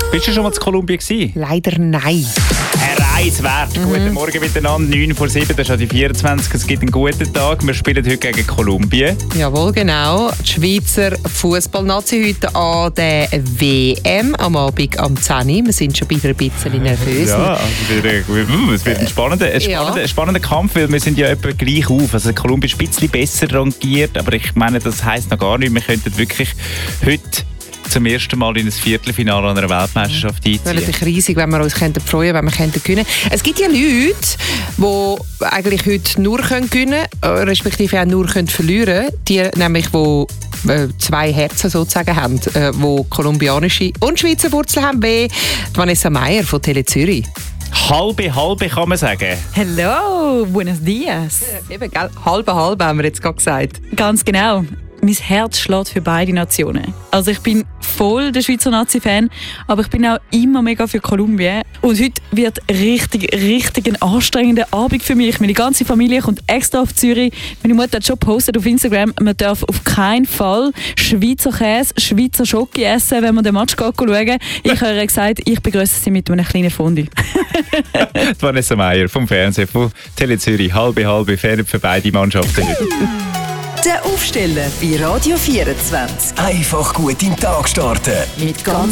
Bist du schon mal in Kolumbien gewesen? Leider nein. Eine Reise wert. Guten Morgen miteinander, 9:07, das ist die 24. Es gibt einen guten Tag. Wir spielen heute gegen Kolumbien. Jawohl, genau. Die Schweizer Fußballnazi heute an der WM am Abend am 10 Uhr. Wir sind schon wieder ein bisschen nervös. Ja, es wird ein spannender Kampf, weil wir sind ja etwa gleich auf. Also Kolumbien ist ein bisschen besser rangiert, aber ich meine, das heisst noch gar nicht. Wir könnten wirklich heute zum ersten Mal in ein Viertelfinale einer Weltmeisterschaft einziehen. Das wäre natürlich riesig, wenn wir uns freuen könnten, wenn wir gewinnen. Es gibt ja Leute, die eigentlich heute nur gewinnen können, respektive auch nur verlieren können. Die nämlich, die zwei Herzen sozusagen haben, die kolumbianische und Schweizer Wurzeln haben, wie Vanessa Meyer von Tele Zürich. Halbe kann man sagen. Hello, buenos dias. Eben, gell? Halbe haben wir jetzt gerade gesagt. Ganz genau. Mein Herz schlägt für beide Nationen. Also ich bin voll der Schweizer Nazi-Fan, aber ich bin auch immer mega für Kolumbien. Und heute wird richtig ein anstrengender Abend für mich. Meine ganze Familie kommt extra auf Zürich. Meine Mutter hat schon gepostet auf Instagram, man darf auf keinen Fall Schweizer Käse, Schweizer Schoki essen, wenn man den Match schauen. Ich habe ihr gesagt, ich begrüße sie mit einem kleinen Fondue. Vanessa Meyer vom Fernsehen von Tele Zürich. Halbe, Fan für beide Mannschaften. Der Aufsteller bei Radio 24. Einfach gut in den Tag starten. Mit ganz